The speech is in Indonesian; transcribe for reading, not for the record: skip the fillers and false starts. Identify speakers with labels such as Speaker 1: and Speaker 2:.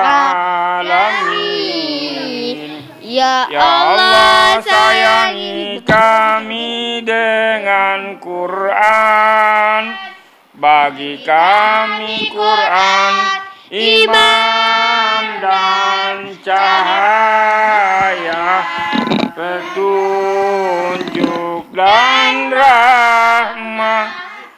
Speaker 1: alamin. Ya Allah, sayangi kami dengan Quran. Bagi kami Quran iman dan